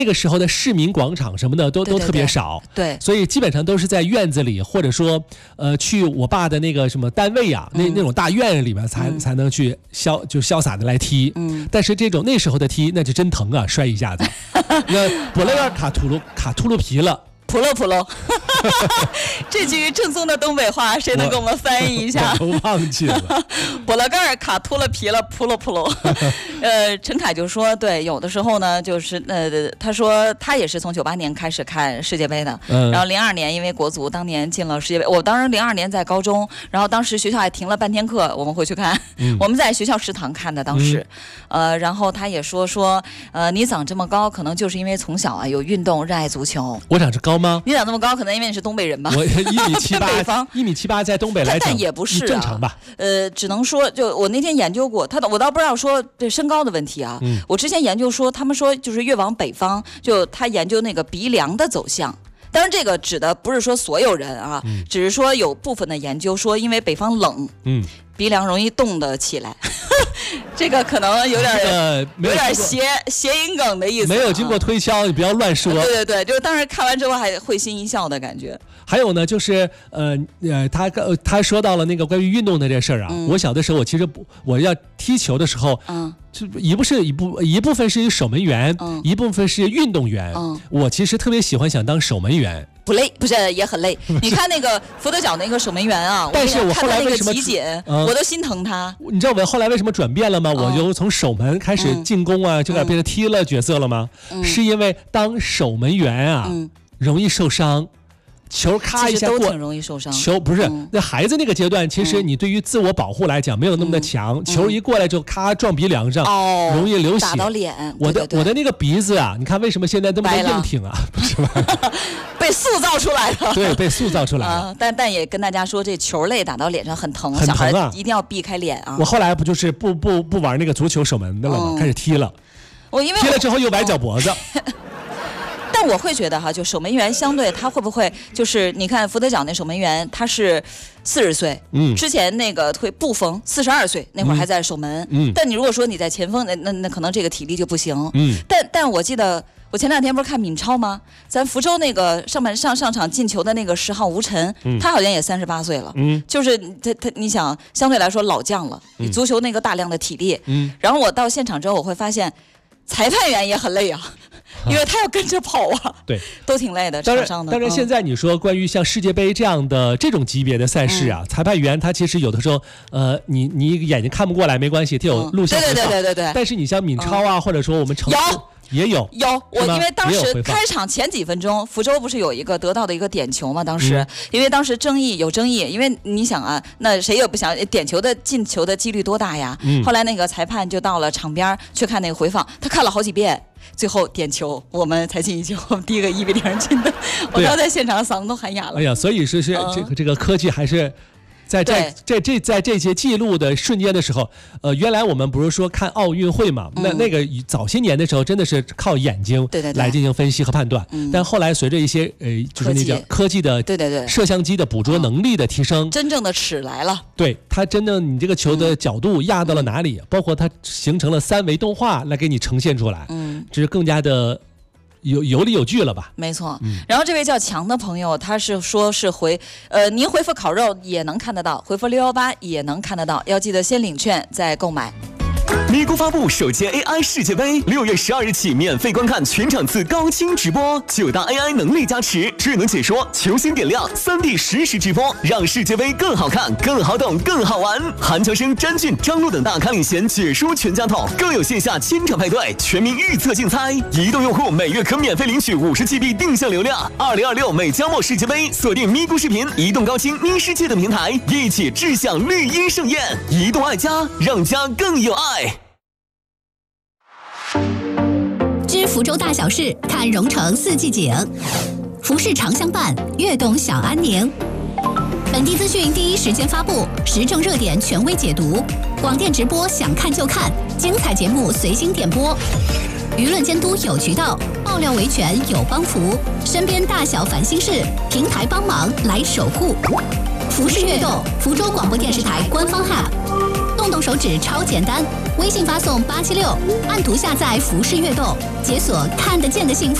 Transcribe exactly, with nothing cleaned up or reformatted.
那个时候的市民广场什么的都对对对都特别少， 对， 所以基本上都是在院子里，或者说呃去我爸的那个什么单位啊，那、 嗯、 那种大院里面才、嗯、才能去潇就潇洒的来踢。嗯，但是这种那时候的踢那就真疼啊，摔一下子，那补了点卡秃噜卡秃噜皮了。 扑噜扑噜，这句正宗的东北话，谁能给我们翻译一下？ 我忘记了。 补了盖儿，卡秃了皮了，扑噜扑噜。呃，陈凯就说，对，有的时候呢，就是呃，他说他也是从九八年开始看世界杯的，嗯、然后零二年因为国足当年进了世界杯，我当时零二年在高中，然后当时学校还停了半天课，我们回去看，嗯、我们在学校食堂看的，当时，嗯、呃，然后他也说说，呃，你长这么高，可能就是因为从小啊有运动，热爱足球。 我长这高吗？ 你长这么高，可能因为你是东北人吧？ 我一米七八， 北方一米七八，在东北来讲， 但也不是、啊、 正常吧？ 呃，只能说，就我那天研究过，他我倒不知道说对身高的问题啊。嗯、我之前研究说，他们说就是越往北方，就他研究那个鼻梁的走向。当然，这个指的不是说所有人啊，嗯、只是说有部分的研究说，因为北方冷，嗯，鼻梁容易冻得起来。这个可能有点、 呃、 有点谐谐音梗的意思、啊， 没有经过推敲，你不要乱说。 对对对，就是当时看完之后还会心一笑的感觉。 还有呢，就是呃呃，他他说到了那个关于运动的这事儿啊、嗯。我小的时候，我其实不，我要踢球的时候，嗯，就一部是一部一部分是守门员，嗯，一部分是运动员。嗯，我其实特别喜欢想当守门员。 不累，不是也很累。你看那个佛得角那个守门员啊， 但是我后来为什么集锦、嗯，我都心疼他。 你知道我后来为什么转变了吗？哦、我就从守门开始进攻啊，嗯、就开始变成踢了角色了吗？嗯、是因为当守门员啊，嗯、容易受伤。球咔一下过， 都挺容易受伤。 球不是、嗯、那孩子那个阶段，其实你对于自我保护来讲没有那么的强。嗯、球一过来就咔撞鼻梁上，哦，容易流血， 打到脸。 我的对对对我的那个鼻子啊，你看为什么现在这么的硬挺啊？是吧？ 被塑造出来的。 对，被塑造出来的。 啊、但但也跟大家说，这球类打到脸上很疼， 很疼啊， 小孩一定要避开脸啊。 我后来不就是不不不玩那个足球守门的了吗？嗯、开始踢了。 我因为踢了之后又崴脚脖子。 哦但我会觉得哈，就守门员相对他会不会就是你看福德角那守门员他是四十岁，嗯，之前那个会布冯四十二岁那会儿还在守门，嗯，但你如果说你在前锋，那那那可能这个体力就不行，嗯，但但我记得我前两天不是看闵超吗？咱福州那个上半上上场进球的那个十号吴晨，嗯、他好像也三十八岁了，嗯，就是他他你想相对来说老将了，你、嗯、足球那个大量的体力，嗯，然后我到现场之后我会发现裁判员也很累啊。因为他要跟着跑啊， 对， 都挺累的。 当然， 场上的当然，现在你说关于像世界杯这样的这种级别的赛事啊，嗯、裁判员他其实有的时候，呃，你你眼睛看不过来没关系，他有录像回放， 对对对对对。 但是你像闵超啊，嗯、或者说我们城有。 也有有，我因为当时开场前几分钟，福州不是有一个得到的一个点球吗？当时、嗯、因为当时争议有争议，因为你想啊，那谁也不想点球的进球的几率多大呀？嗯、后来那个裁判就到了场边去看那个回放，他看了好几遍，最后点球，我们才进一球，我们第一个一比零进的，我当时在现场嗓子都喊哑了。 哎呀，所以说是这个这个科技还是。在这这这在这些记录的瞬间的时候，呃，原来我们不是说看奥运会嘛？嗯、那那个早些年的时候，真的是靠眼睛来进行分析和判断。对对对，但后来随着一些呃，就是那叫科技的对对对摄像机的捕捉能力的提升， 真正的尺来了。 对，它真的你这个球的角度压到了哪里，嗯、包括它形成了三维动画来给你呈现出来，嗯，这是更加的。有有理有据了吧？ 没错，嗯、然后这位叫强的朋友，他是说是回呃，您回复烤肉也能看得到，回复六幺八也能看得到，要记得先领券再购买。 咪咕发布首届 A I 世界杯，六月十二日起免费观看全场次高清直播，九大 A I 能力加持，智能解说，球星点亮，三 D 实时直播，让世界杯更好看、更好懂、更好玩。韩乔生、詹俊、张璐等大咖领衔解说全家桶，更有线下千场派对、全民预测竞猜。移动用户每月可免费领取五十 G B 定向流量。二零二六美加墨世界杯，锁定咪咕视频、移动高清咪世界等平台，一起志向绿茵盛宴。移动爱家，让家更有爱。 知福州大小事，看蓉城四季景。服饰常相伴，悦动小安宁。本地资讯第一时间发布，时政热点权威解读，广电直播想看就看，精彩节目随心点播。舆论监督有渠道，爆料维权有帮扶，身边大小烦心事，平台帮忙来守护。服饰悦动，福州广播电视台官方 App。 动动手指超简单，微信发送八七六，按图下载服饰悦动，解锁看得见的幸福。